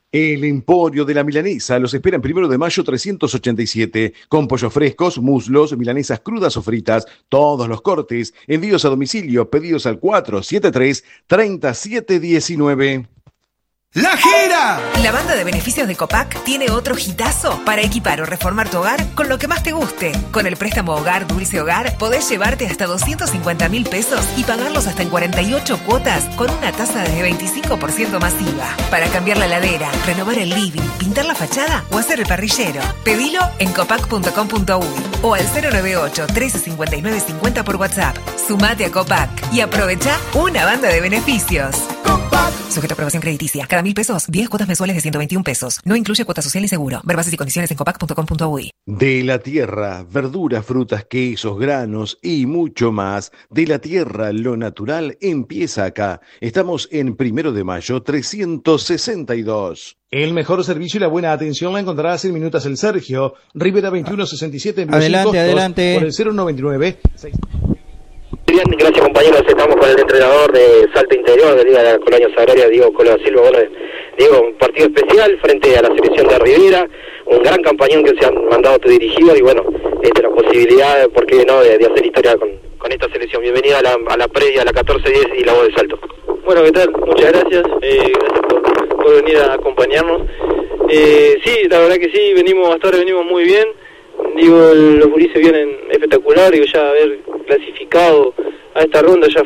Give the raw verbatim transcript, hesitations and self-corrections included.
El Emporio de la Milanesa los espera en Primero de Mayo trescientos ochenta y siete, con pollos frescos, muslos, milanesas crudas o fritas, todos los cortes, envíos a domicilio, pedidos al cuatro siete tres, tres siete uno nueve. ¡La Jera! La banda de beneficios de Copac tiene otro hitazo para equipar o reformar tu hogar con lo que más te guste. Con el préstamo Hogar Dulce Hogar podés llevarte hasta doscientos cincuenta mil pesos y pagarlos hasta en cuarenta y ocho cuotas con una tasa de veinticinco por ciento masiva. Para cambiar la heladera, renovar el living, pintar la fachada o hacer el parrillero. Pedilo en copac punto com punto uy o al cero nueve ocho, trece cincuenta y nueve cincuenta por WhatsApp. Sumate a Copac y aprovecha una banda de beneficios. Copac. Sujeto a aprobación crediticia. Cada mil pesos, diez cuotas mensuales de ciento veintiún pesos. No incluye cuota social y seguro. Ver bases y condiciones en copac punto com punto uy. De la tierra, verduras, frutas, quesos, granos y mucho más. De la tierra, lo natural empieza acá. Estamos en Primero de Mayo trescientos sesenta y dos. El mejor servicio y la buena atención la encontrarás en Minutas El Sergio, Rivera veintiuno sesenta y siete. Adelante, adelante. Por el cero noventa y nueve. Bien, gracias compañeros, estamos con el entrenador de Salto Interior de Liga de la Colonia Sagraria, Diego Cola Silva. Bueno, Diego, un partido especial frente a la selección de Rivera, un gran campañón que se han mandado tu dirigido y bueno, este, la posibilidad, ¿por qué no?, de, de hacer historia con, con esta selección. Bienvenida a la, a la previa, a la catorce diez y la voz de Salto. Bueno, ¿qué tal? Muchas gracias, eh, gracias por, por venir a acompañarnos. Eh, sí, la verdad que sí, venimos hasta ahora venimos muy bien. Digo, los gurises vienen espectacular, digo, ya haber clasificado a esta ronda ya